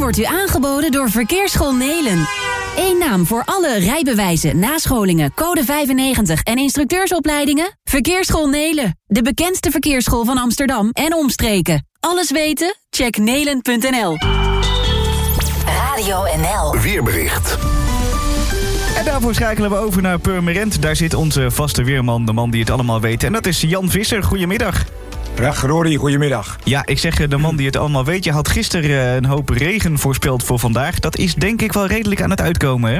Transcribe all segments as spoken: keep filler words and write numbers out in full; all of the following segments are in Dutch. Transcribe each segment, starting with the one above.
wordt u aangeboden door Verkeersschool Nelen. Eén naam voor alle rijbewijzen, nascholingen, code vijfennegentig en instructeursopleidingen? Verkeersschool Nelen, de bekendste verkeersschool van Amsterdam en omstreken. Alles weten? Check nelen punt n l. Radio N L. Weerbericht. En daarvoor schakelen we over naar Purmerend. Daar zit onze vaste weerman, de man die het allemaal weet. En dat is Jan Visser. Goedemiddag. Dag Rory, goedemiddag. Ja, ik zeg de man die het allemaal weet. Je had gisteren een hoop regen voorspeld voor vandaag. Dat is denk ik wel redelijk aan het uitkomen, hè?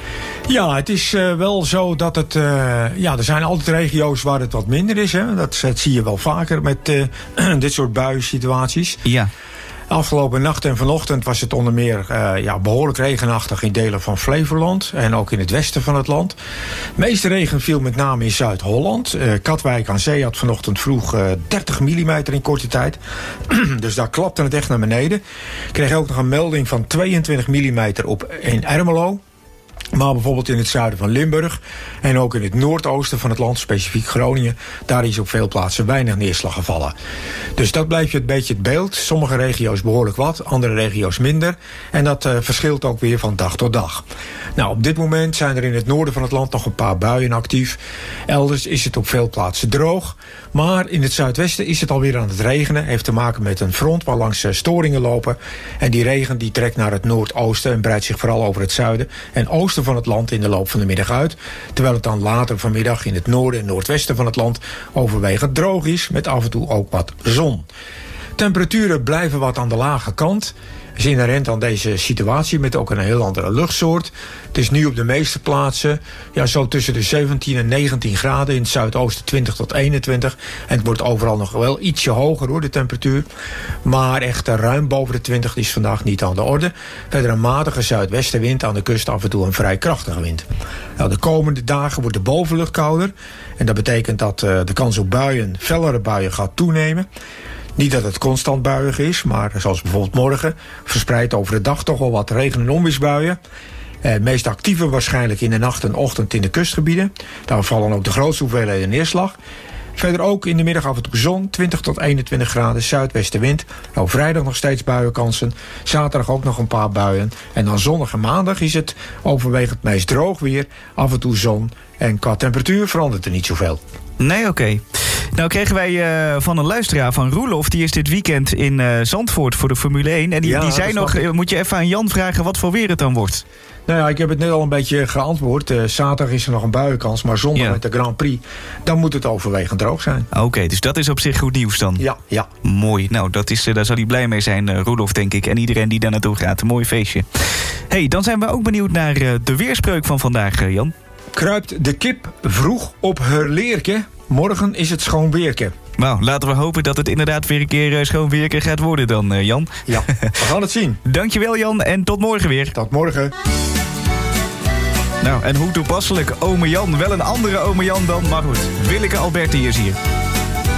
Ja, het is uh, wel zo dat het... Uh, ja, er zijn altijd regio's waar het wat minder is. Hè? Dat, dat zie je wel vaker met uh, dit soort buiensituaties. Ja. Afgelopen nacht en vanochtend was het onder meer uh, ja, behoorlijk regenachtig in delen van Flevoland en ook in het westen van het land. De meeste regen viel met name in Zuid-Holland. Uh, Katwijk aan zee had vanochtend vroeg uh, dertig millimeter in korte tijd. Dus daar klapte het echt naar beneden. Ik kreeg ook nog een melding van tweeëntwintig millimeter op in Ermelo. Maar bijvoorbeeld in het zuiden van Limburg en ook in het noordoosten van het land, specifiek Groningen, daar is op veel plaatsen weinig neerslag gevallen. Dus dat blijft een beetje het beeld. Sommige regio's behoorlijk wat, andere regio's minder. En dat uh, verschilt ook weer van dag tot dag. Nou, op dit moment zijn er in het noorden van het land nog een paar buien actief. Elders is het op veel plaatsen droog. Maar in het zuidwesten is het alweer aan het regenen. Heeft te maken met een front waar langs uh, storingen lopen. En die regen die trekt naar het noordoosten en breidt zich vooral over het zuiden en oosten van het land in de loop van de middag uit. Terwijl het dan later vanmiddag in het noorden en noordwesten van het land overwegend droog is, met af en toe ook wat zon. Temperaturen blijven wat aan de lage kant. Dat is inherent aan deze situatie met ook een heel andere luchtsoort. Het is nu op de meeste plaatsen ja, zo tussen de zeventien en negentien graden. In het zuidoosten twintig tot eenentwintig. En het wordt overal nog wel ietsje hoger hoor, de temperatuur. Maar echt ruim boven de twintig is vandaag niet aan de orde. Verder een matige zuidwestenwind, aan de kust af en toe een vrij krachtige wind. Nou, de komende dagen wordt de bovenlucht kouder. En dat betekent dat uh, de kans op buien, fellere buien, gaat toenemen. Niet dat het constant buiig is, maar zoals bijvoorbeeld morgen, verspreid over de dag toch wel wat regen- en onweersbuien. Eh, het meest actieve waarschijnlijk in de nacht en ochtend in de kustgebieden. Daar vallen ook de grootste hoeveelheden neerslag. Verder ook in de middag af en toe zon, twintig tot eenentwintig graden, zuidwestenwind. Nou, vrijdag nog steeds buienkansen. Zaterdag ook nog een paar buien. En dan zondag en maandag is het overwegend meest droog weer. Af en toe zon. En qua temperatuur verandert er niet zoveel. Nee, oké. Okay. Nou kregen wij uh, van een luisteraar van Roelof. Die is dit weekend in uh, Zandvoort voor de Formule één. En die, ja, die zei nog, uh, moet je even aan Jan vragen wat voor weer het dan wordt? Nou ja, ik heb het net al een beetje geantwoord. Uh, zaterdag is er nog een buienkans, maar zondag ja. met de Grand Prix, dan moet het overwegend droog zijn. Oké, okay, dus dat is op zich goed nieuws dan? Ja, ja. Mooi. Nou, dat is, uh, daar zal hij blij mee zijn, uh, Roelof, denk ik. En iedereen die daar naartoe gaat. Een mooi feestje. Hey, dan zijn we ook benieuwd naar uh, de weerspreuk van vandaag, uh, Jan. Kruipt de kip vroeg op haar leerke, morgen is het schoon weerke. Nou, laten we hopen dat het inderdaad weer een keer uh, schoon weerke gaat worden dan, uh, Jan. Ja, we gaan het zien. Dankjewel, Jan, en tot morgen weer. Tot morgen. Nou, en hoe toepasselijk, ome Jan. Wel een andere ome Jan dan, maar goed. Willeke Alberti is hier.